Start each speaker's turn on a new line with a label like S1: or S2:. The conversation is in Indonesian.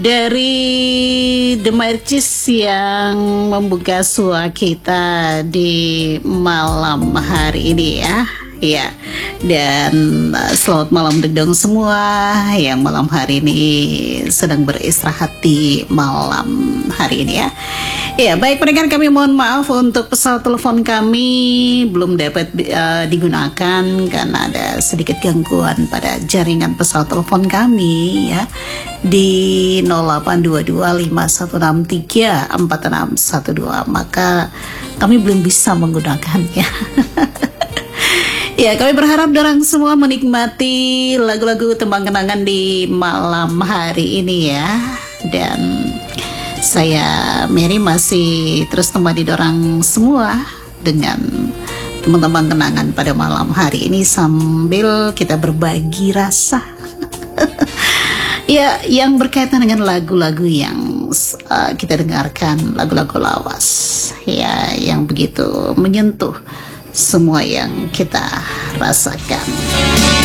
S1: Dari The Marcis yang membuka suara kita di malam hari ini ya. Ya, dan selamat malam dong semua yang malam hari ini sedang beristirahat di malam hari ini ya. Ya, baik pendengar, kami mohon maaf untuk pesawat telepon kami belum dapat digunakan karena ada sedikit gangguan pada jaringan pesawat telepon kami ya di 082251634612, maka kami belum bisa menggunakannya. Ya, kami berharap dorang semua menikmati lagu-lagu tembang kenangan di malam hari ini ya. Dan saya Mary masih terus temani dorang semua dengan tembang kenangan pada malam hari ini sambil kita berbagi rasa. Ya, yang berkaitan dengan lagu-lagu yang kita dengarkan, lagu-lagu lawas ya, yang begitu menyentuh semua yang kita rasakan.